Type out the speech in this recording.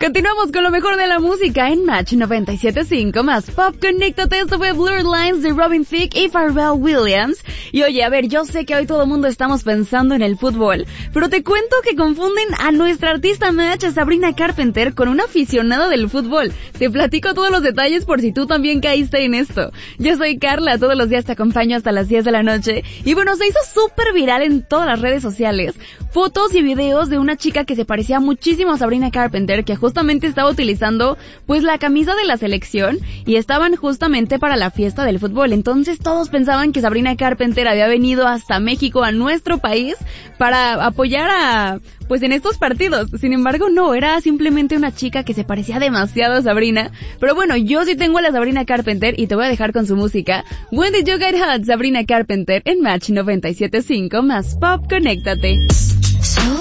Continuamos con lo mejor de la música en Match 97.5 más Pop. Conéctate, esto fue Blurred Lines de Robin Thicke y Pharrell Williams. Y oye, a ver, yo sé que hoy todo el mundo estamos pensando en el fútbol, pero te cuento que confunden a nuestra artista Match, Sabrina Carpenter, con una aficionada del fútbol. Te platico todos los detalles por si tú también caíste en esto. Yo soy Carla, todos los días te acompaño hasta las 10 de la noche. Y bueno, se hizo súper viral en todas las redes sociales fotos y videos de una chica que se parecía muchísimo a Sabrina Carpenter, que justamente estaba utilizando pues la camisa de la selección y estaban justamente para la fiesta del fútbol. Entonces todos pensaban que Sabrina Carpenter había venido hasta México, a nuestro país, para apoyar a pues en estos partidos. Sin embargo, no, era simplemente una chica que se parecía demasiado a Sabrina. Pero bueno, yo sí tengo a la Sabrina Carpenter y te voy a dejar con su música. When Did You Get Hot, Sabrina Carpenter en Match 97.5 más Pop. Conéctate.